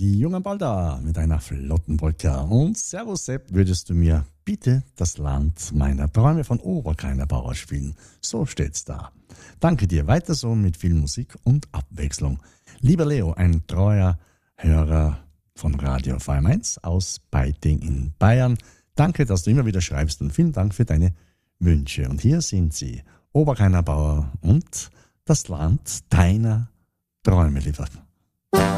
die jungen Balder mit einer flotten Polka. Und Servus Sepp, würdest du mir bitte das Land meiner Träume von Oberkreiner Bauer spielen? So steht's da. Danke dir, weiter so mit viel Musik und Abwechslung. Lieber Leo, ein treuer Hörer von Radio FM1 aus Beiting in Bayern. Danke, dass du immer wieder schreibst und vielen Dank für deine Wünsche. Und hier sind sie, Oberkreiner Bauer und das Land deiner Träume, lieber